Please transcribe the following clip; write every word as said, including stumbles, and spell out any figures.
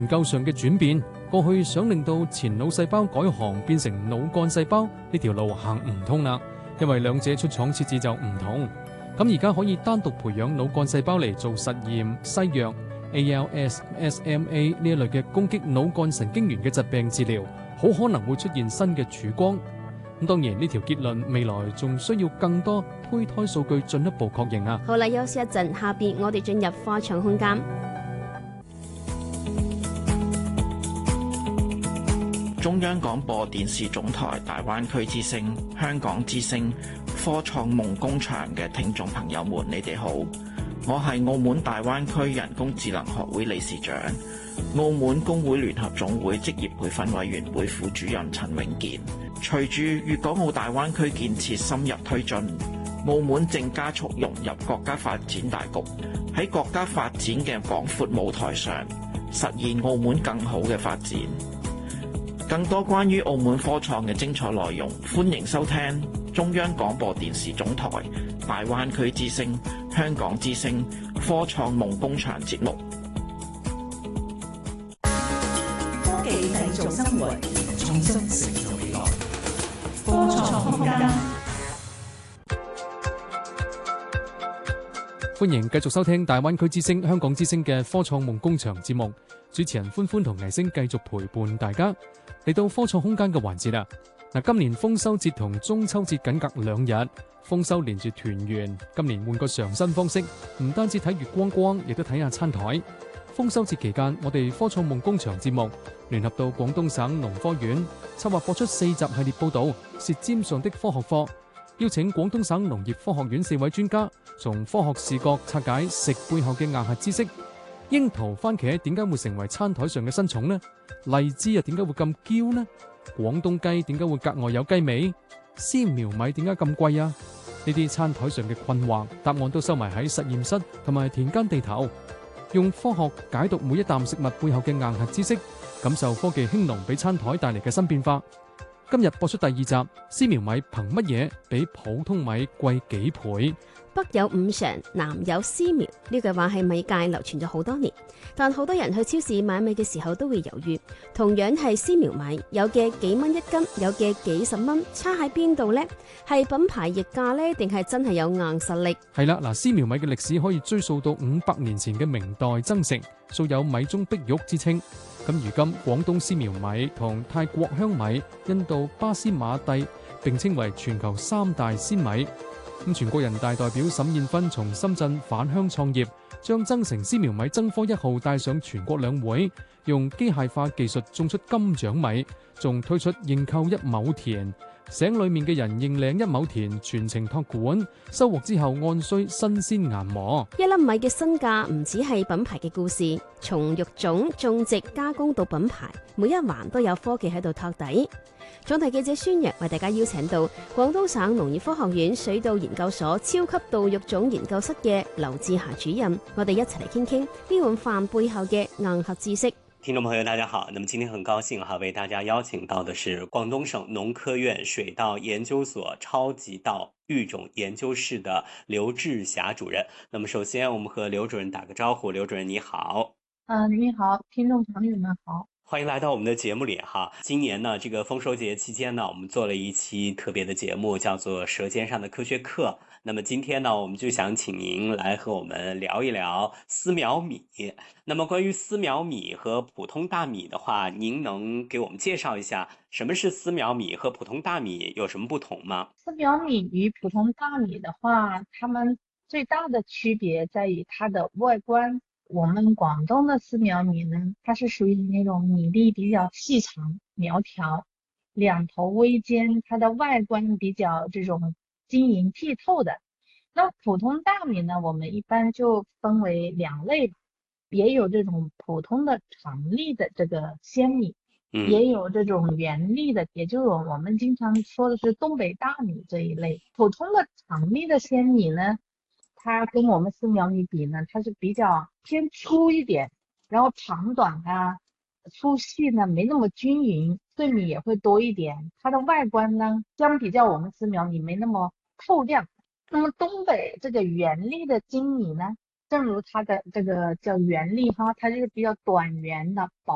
研究上嘅轉變，過去想令到前腦細胞改行變成腦幹細胞呢條路行唔通啦，因為兩者出廠設置就唔同。咁而家可以單獨培養腦幹細胞嚟做實驗、西藥、A L S、S M A 呢一類嘅攻擊腦幹神經元嘅疾病治療，好可能會出現新嘅曙光。咁當然呢條結論未來仲需要更多胚胎數據進一步確認啊。 好啦，休息一陣，下邊我哋進入科創空間。 中央廣播電視總台大灣區之聲、香港之聲、科創夢工場嘅聽眾朋友們，你哋好，我係澳門大灣區人工智能學會理事長、澳門工會聯合總會職業培訓委員會副主任陳永健。隨住粵港澳大灣區建設深入推進，澳門正加速融入國家發展大局，喺國家發展嘅廣闊舞台上，實現澳門更好嘅發展。更多關於澳門科創嘅精彩內容，歡迎收聽中央廣播電視總台大灣區之聲、香港之聲科創夢工場節目。 科技製造生活，創新成就未來。科創空間。 歡迎繼續收聽大灣區之聲、香港之聲嘅科創夢工場節目。主持人歡歡同倪星繼續陪伴大家嚟到科創空間嘅環節啦。嗱，今年豐收節同中秋節僅隔兩日，豐收連住團圓，今年換個嘗新方式，唔單止睇月光光，亦都睇下餐台。豐收節期間，我哋科創夢工場節目聯合到廣東省農科院，策劃播出四集系列報道《舌尖上的科學課》，邀請廣東省農業科學院四位專家，從科學視角拆解食背後嘅硬核知識。櫻桃、番茄點解會成為餐台上嘅新寵呢？荔枝又點解會咁嬌呢？廣東雞點解會格外有雞味？絲苗米點解咁貴啊？呢啲餐台上嘅困惑，答案都收埋喺實驗室同埋田間地頭，用科學解讀每一啖食物背後嘅硬核知識，感受科技興農俾餐台帶嚟嘅新變化。今日播出第二集，絲苗米憑乜嘢比普通米貴幾倍？ 北有五常，南有絲苗，呢句話喺米界流傳咗好多年，但好多人去超市買米嘅時候都會猶豫。同樣係絲苗米，有嘅幾蚊一斤，有嘅幾十蚊，差喺邊度呢？係品牌溢價呢，定係真係有硬實力？ 係啦，嗱，絲苗米嘅歷史可以追溯到五百年前嘅明代增城，素有米中碧玉之稱。咁如今廣東絲苗米同泰國香米、印度巴斯馬蒂並稱為全球三大鮮米。咁全國人大代表沈燕芬從深圳返鄉創業，將增城絲苗米增科一號帶上全國兩會，用機械化技術種出金獎米，仲推出認購一畝田，省裏面嘅人認領一畝田，全程託管，收穫之後按需新鮮研磨。 一粒米嘅身價唔只係品牌嘅故事，從育種、種植、加工到品牌，每一環都有科技喺度托底。總台記者孫陽為大家邀請到廣東省農業科學院水稻研究所超級稻育種研究室嘅劉志霞主任，我哋一齊嚟傾傾呢碗飯背後嘅硬核知識。 聽眾朋友大家好，那麼今天很高興哈，為大家邀請到的是廣東省農科院水稻研究所超級稻育種研究室的劉志霞主任。那麼首先我們和劉主任打個招呼，劉主任你好。 嗯、呃，你好，聽眾朋友們好。 歡迎來到我們的節目裏哈。今年呢，這個豐收節期間呢，我們做了一期特別的節目，叫做《舌尖上的科學課》。那麼今天呢，我們就想請您來和我們聊一聊絲苗米。那麼關於絲苗米和普通大米的話，您能給我們介紹一下什麼是絲苗米和普通大米有什麼不同嗎？ 絲苗米與普通大米的話，它們最大的區別在於它的外觀。我們廣東的絲苗米呢，它是屬於那種米粒比較細長苗條，兩頭微尖，它的外觀比較這種晶瑩剔透的。那普通大米呢，我們一般就分為兩類，也有這種普通的長粒的這個秈米，嗯、也有這種圓粒的，也就是我們經常說的是東北大米這一類。普通的長粒的秈米呢，它跟我們絲苗米比呢，它是比較偏粗一點，然後長短啊、粗細呢沒那麼均勻，碎米也會多一點。它的外觀呢，相比較我們絲苗米沒那麼透亮。那麼東北這個圓粒的精米呢，正如它的這個叫圓粒哈，它就是比較短圓的薄。